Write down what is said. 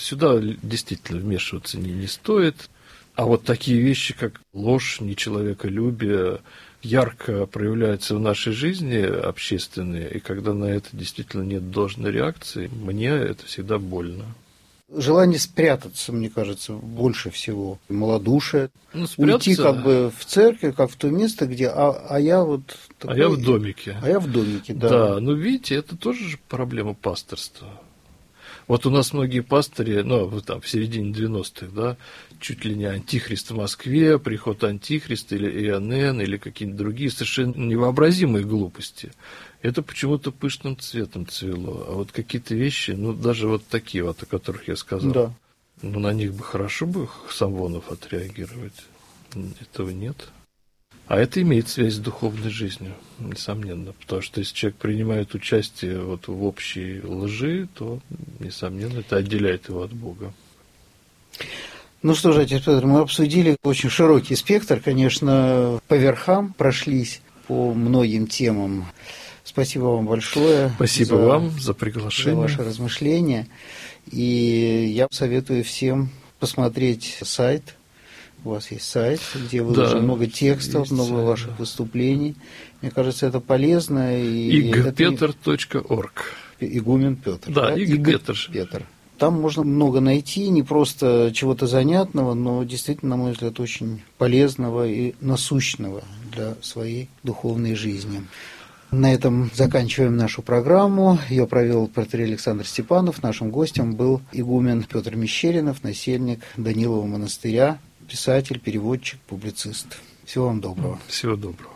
сюда действительно вмешиваться не стоит. А вот такие вещи, как ложь, нечеловеколюбие, ярко проявляются в нашей жизни общественной, и когда на это действительно нет должной реакции, мне это всегда больно. Желание спрятаться, мне кажется, больше всего. Малодушие. Спрятаться... Уйти как бы в церковь, как в то место, где... А я вот... Такой... А я в домике. А я в домике, да. Да, но видите, это тоже проблема пасторства. Вот у нас многие пастыри, там в середине 90-х, да, чуть ли не антихрист в Москве, приход антихриста или ИНН, или какие-то другие совершенно невообразимые глупости. Это почему-то пышным цветом цвело. А вот какие-то вещи, даже вот такие вот, о которых я сказал, да. На них бы хорошо бы Самвонов отреагировать. Этого нет. А это имеет связь с духовной жизнью, несомненно. Потому что если человек принимает участие вот в общей лжи, то, несомненно, это отделяет его от Бога. Ну что же, отец Петр, мы обсудили очень широкий спектр, конечно, по верхам прошлись по многим темам. Спасибо вам большое. Спасибо вам за приглашение. За ваши размышления. И я советую всем посмотреть сайт. У вас есть сайт, где выложено много текстов, много ваших выступлений. Мне кажется, это полезно. igpetr.org. Игумен Петр. Да, Игорь Петр. Там можно много найти, не просто чего-то занятного, но действительно, на мой взгляд, очень полезного и насущного для своей духовной жизни. На этом заканчиваем нашу программу. Ее провел протерей Александр Степанов. Нашим гостем был игумен Петр Мещеринов, насельник Данилова монастыря, писатель, переводчик, публицист. Всего вам доброго. Всего доброго.